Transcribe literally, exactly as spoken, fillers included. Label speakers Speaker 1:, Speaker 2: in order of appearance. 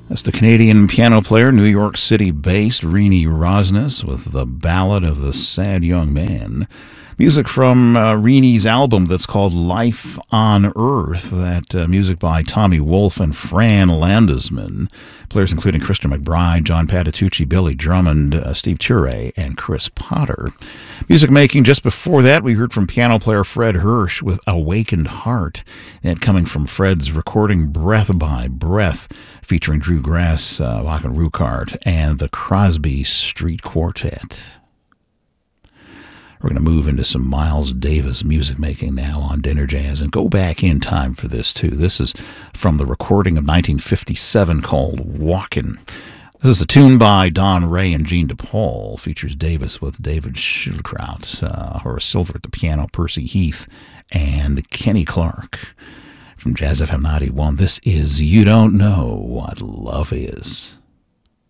Speaker 1: That's the Canadian piano player, New York City-based Rini Rosnes with The Ballad of the Sad Young Man. Music from uh, Rini's album that's called Life on Earth. That uh, music by Tommy Wolfe and Fran Landesman. Players including Christian McBride, John Patitucci, Billy Drummond, uh, Steve Ture, and Chris Potter. Music making just before that, we heard from piano player Fred Hirsch with Awakened Heart. That coming from Fred's recording Breath by Breath, featuring Drew Grass, uh, Jochen Ruckert, and the Crosby Street Quartet. We're going to move into some Miles Davis music making now on Dinner Jazz and go back in time for this too. This is from the recording of nineteen fifty-seven called Walkin'. This is a tune by Don Ray and Gene DePaul. Features Davis with David Schildkraut, uh, Horace Silver at the piano, Percy Heath, and Kenny Clark. From Jazz F M ninety-one, this is You Don't Know What Love Is.